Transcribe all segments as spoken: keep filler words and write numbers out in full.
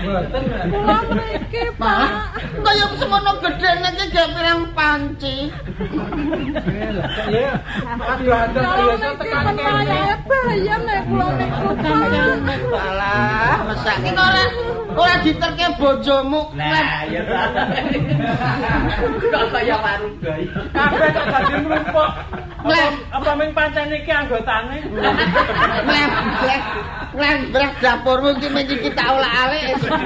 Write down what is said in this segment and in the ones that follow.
mboten. Kula mriki, Pak. Kaya semono gedene iki gak pirang panci. Ya. Aduh aduh biasa tekan kene. Bahaya nek kula niku, Pak. Alah, mesak iki ora ora diterke bojomu. Lah ya ta. Kok kaya waruga iki. Kabeh kok dadi mlumpuk. Apa ming pancen iki anggotane? Lek lek lek brek dapurmu iki mung iki tak olak-alik.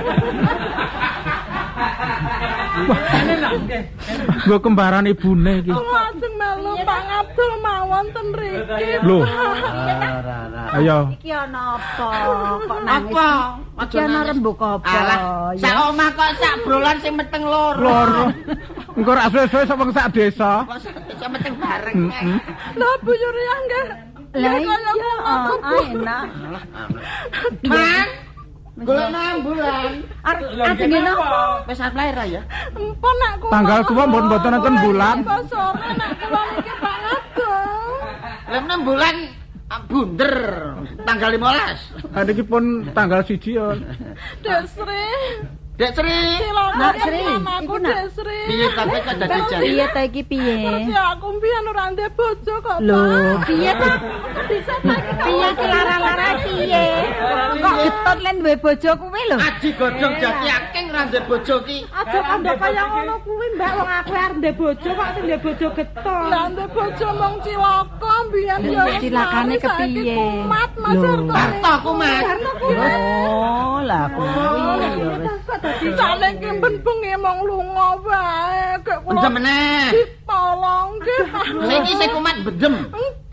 Ini nak nggih. Nggo kembaran ibune iki. Kula ajeng melu Pak Abdul mawon ten mriki. Lho. Ayo. Iki ana apa? Kok nangis? Apa? Iki ana rembug apa? Alah, sak omah kok sak brolan sing meteng loro. Loro. Engko ra suwe-suwe sapa sak desa. Kok sak meteng bareng. Lho Bu Yuria nggih. Lah iya, enak. Man. Golek ambulan. Ajenge napa? Wis arep lair ya? Empun nek kula. Tanggal kuwi mbon mboten nonton bulan. Sore nek kula niki Pak Abdul. Lah enam bulan bunder tanggal limolas. Ha niki pun tanggal siji ya. Desri. Dek Sri. Nak Sri, Aku iku nak. Desri. Piye kabeh kok dadi jare? Piye ta iki piye? Terus ya aku mbiyen ora ndek bojo kok. Lho, Pak. piye ta? Bisa tak Piye ki lara-lara piye? Kok getut len duwe bojo kuwi lho. Aji godhong jati aking ra ndek bojo ki. Aja kandha kaya ngono kuwi, Mbak. Wong aku arep ndek bojo kok sing ndek bojo geton. Lah ndek bojo mong cilaka mbiyen ya. wis Cilakane mari, saiki kepiye? kumat Mas Lho. Harto. Harto kumat. Harto kumat. Oh, lah kuwi ya wis. Dicane iki ben bengi mong lunga wae. Kek kula Bendem meneh. ditolong nggih. Saiki sing kumat bendem.